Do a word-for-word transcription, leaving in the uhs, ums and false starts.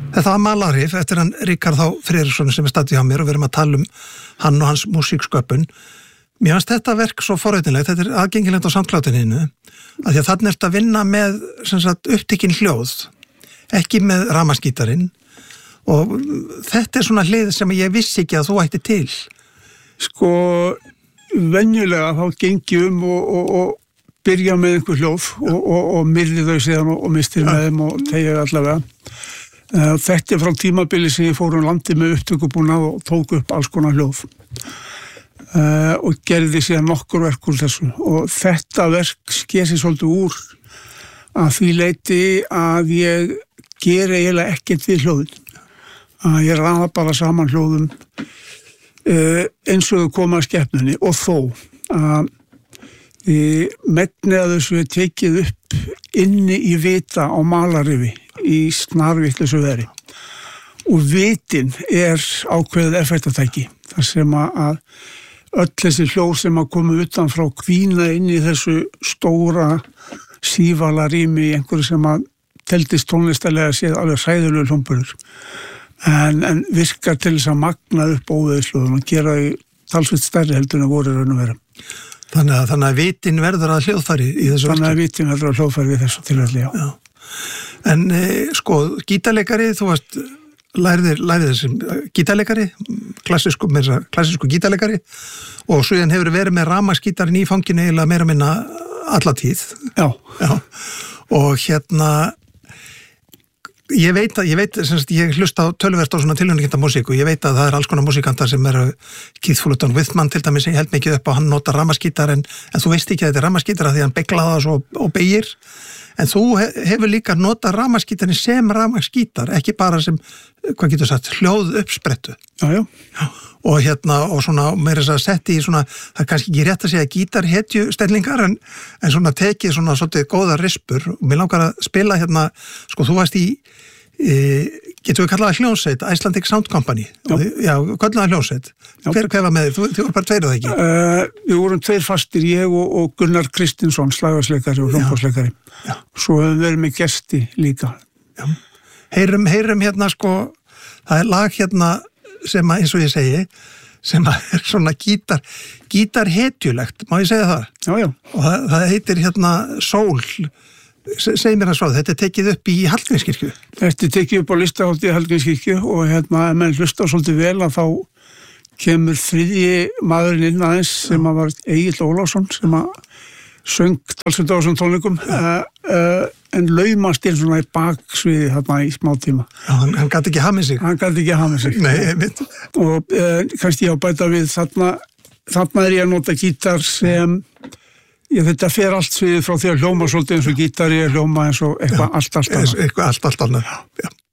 Þetta var Malarif eftir hann Ríkharð þá Friðriksson sem er staddur hjá mér og við erum að tala um hann og hans músíksköpun. Mér fannst þetta verk svo forveitinlegt, þetta er aðgengilegt á SoundCloud-inu, að því að þarna ert að vinna með sem sagt, upptekinn hljóð, ekki með rafmagnsgítarinn og þetta er svona hlið sem ég vissi ekki að þú ætti til. Sko, venjulega þá gengi um og, og, og byrja með einhver hljóð og, og, og myrði þau síðan og, og mistir ja. með þeim og tegja allavega. Þetta er frá tímabili sem ég fór um landi með upptökubúnað og tók upp alls konar hljóð uh, og gerði síðan nokkur verk úr þessu og þetta verk sker sig svolítið úr að því leiti að ég geri eiginlega ekkert við hljóðin að ég raða bara saman hljóðum uh, eins og þau koma að skepnunni og þó að uh, megnið að þessu er tekið upp inni í vita á Malarifi í snarvittlausu veri og vitin er ákveðið effektatæki þar sem að öll þessi hljóð sem að koma utan frá hvína inn í þessu stóra sívala rými í einhverju sem að teldist tónlistarlega séð alveg hræðilegu hljómburður en, en virkar til þess að magna upp óveðslóðun og gera því talsveit stærri heldur en voru raun og vera. Þannig að, þannig að vitin verður að hljóðfæri í þessu Þannig að vitin verður að hljóðfæri við þessu tilfelli, já. já. En e, sko, gítarleikari, þú varst lærðir, lærðir þessum gítarleikari, klassísku, meira, klassísku gítarleikari og svo hefur verið með rafmagnsgítarinn í fanginu eiginlega meira minna alla tíð. Já. Já. Og hérna, ég veit að, ég veit, semst, ég hlusta á töluvert á svona tilhörningenda músíku, ég veit að það er alls konar músíkantar sem eru Keith Fullerton Whitman til dæmis, ég held mikið upp á hann nota rafmagnsgítar en, en þú veist ekki að þetta er rafmagnsgítar því hann beglaða það svo og beygir. En þú hefur líka notað rafmagnsgítarinn sem rafmagnsgítar, ekki bara sem, hvað getur sagt, hljóð uppsprettu. Já, já. já. Og hérna, og svona, meira þess að setja í svona, það er kannski ekki rétt að segja gítarhetju stellingar, en, en svona tekið svona svolítið góða rispur. Og mér langar að spila hérna, sko, þú varst í, e, getur við kallað hljónsveit, Icelandic Sound Company. Já. Og, já, kallaða hljónsveit. Hver, hver var með þér? Þú, þú voru bara tveir eða ekki? Uh, við vorum tveir fastir, ég og, og Gunnar Kristinsson, slagversleikari og hljómborðsleikari. Svo hefum við verið með gesti líka. Já. Heyrum, heyrum hérna sko, það er lag hérna sem að, eins og ég segi, sem að er svona gítar, gítarhetjulegt, má ég segja það? Já, já. Og það, það heitir hérna Sól, seg mér það svo, þetta er tekið upp í Hallgrímskirkju. Þetta er tekið upp á listahátti í Hallgrímskirkju og hérna, ef menn hlusta svolítið vel að þá kemur þriðji maðurinn inn aðeins sem að var Egill Ólafsson sem að söng talsveit á þessum tónleikum uh, uh, en laumast inn svona í baksviði þarna í smá tíma. Já, hann, hann gæti ekki hamið sig. Hann gæti ekki hamið sig. Nei, ég veit. Og uh, kannski ég á bæta við þarna, þarna er ég að nota gítar sem, ég þetta fer allt sviðið frá því að hljóma svolítið eins og gítari er hljóma eins og eitthvað allt, allt annað. Eitthvað allt, allt annað, já.